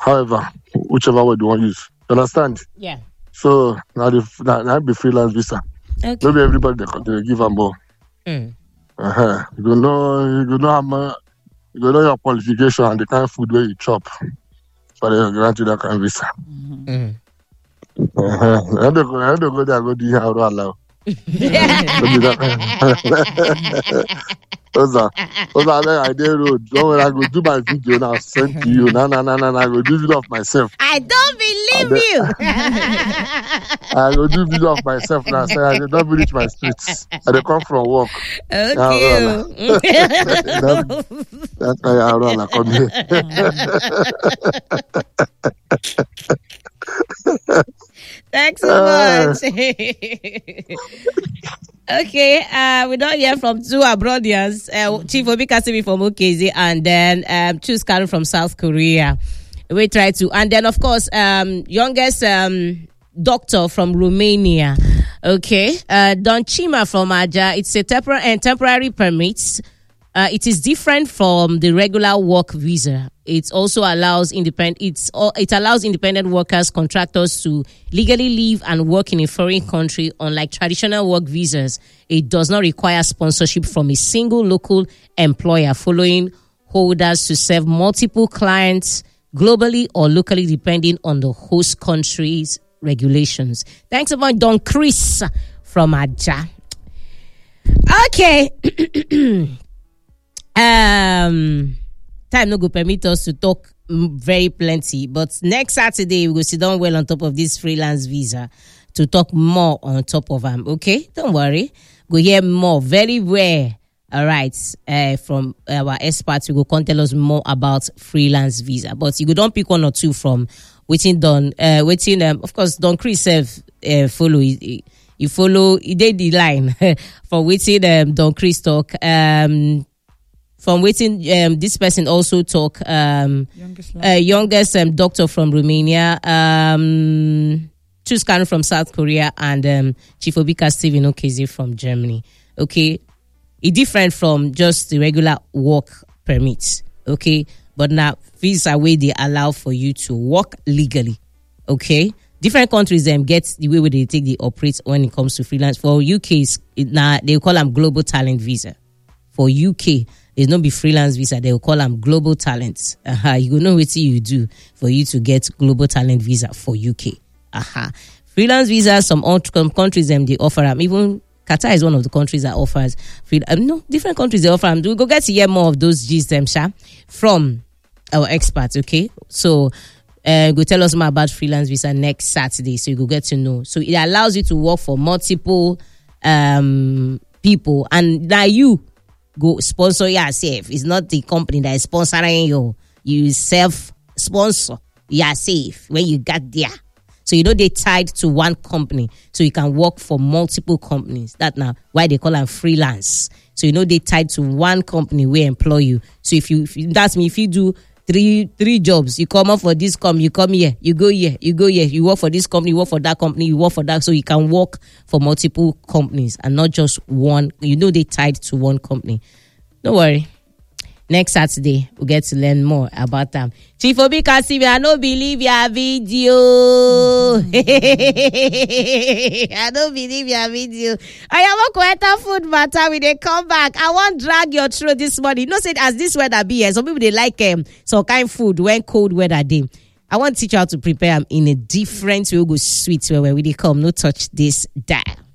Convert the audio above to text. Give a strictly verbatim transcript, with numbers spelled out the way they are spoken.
however, whichever word you want to use. You understand? Yeah. So now the now, now be freelance visa. Okay. Maybe everybody they, they give them more. Mm. Uh-huh. You go know you go know how much, you go know your qualification and the kind of food where you chop. So they grant you that kind of visa. Mm-hmm. Mm. Uh-huh. I don't go, I don't go there, go do how to allow. Those are those are the idea road. So when I go do my video now, send to you. No, no, no, no, no. I go do video of myself. I don't believe then, you. I go do video of myself now. Say I don't reach my streets. I they come from work. Okay. Now, that, that's why I run. I come here. Thanks so much. Okay, uh, we don't hear from two Abroadians, uh, Chief Obi Kasimi from O K Z, and then um, Chus Karen from South Korea. We try to, and then of course, um, youngest um, doctor from Romania. Okay, uh, Don Chima from Aja. It's a tempor- and temporary permit. Uh, it is different from the regular work visa. It also allows independent. It's it allows independent workers, contractors to legally live and work in a foreign country. Unlike traditional work visas, it does not require sponsorship from a single local employer, following holders to serve multiple clients globally or locally, depending on the host country's regulations. Thanks about Don Chris from Aja. Okay. Um, time no go permit us to talk very plenty, but next Saturday we will sit down well on top of this freelance visa to talk more on top of them. Okay, don't worry, go hear more very well. All right, uh, from our experts, we go come tell us more about freelance visa. But you go don't pick one or two from waiting Don, uh, waiting. Um, of course, Don Chris have uh, follow. He, he follow. He did the line for waiting. Um, Don Chris talk. Um. From waiting, um, this person also talk. Um, youngest, uh, youngest um, doctor from Romania, um, Chus Karen from South Korea, and um, Chief Obi Kasimi O K Z from Germany. Okay, it's different from just the regular work permits. Okay, but now visa way they allow for you to work legally. Okay, different countries them get the way where they take the operate when it comes to freelance. For U K, now they call them global talent visa. For U K. It's not be freelance visa. They will call them global talents. Uh-huh. You will know what you do for you to get global talent visa for U K. Uh-huh. Freelance visa, some countries them they offer them. Even Qatar is one of the countries that offers free. Um, no, different countries they offer them. We go get to hear more of those G's them, Sha, from our experts. Okay, so uh, go tell us more about freelance visa next Saturday, so you go get to know. So it allows you to work for multiple um people, and now you. Go sponsor yourself. It's not the company that is sponsoring you. You self-sponsor yourself when you get there. So you know they tied to one company. So you can work for multiple companies. That's now why they call them freelance. So you know they tied to one company where employ you. So if you, if you that's me, if you do three three jobs, you come up for this company, you come here, you go here, you go here, you work for this company, you work for that company, you work for that, so you can work for multiple companies and not just one. You know they tied to one company. Don't worry. Next Saturday, we'll get to learn more about them. Chief Obi Kasimi, I don't believe your video. I don't believe your video. I am a quite food matter when they come back. I want drag your throat this morning. You know, say as this weather be here, some people they like um, some kind of food when cold weather day. I want to teach you how to prepare them in a different way. Go sweet where we they come. No touch this dial.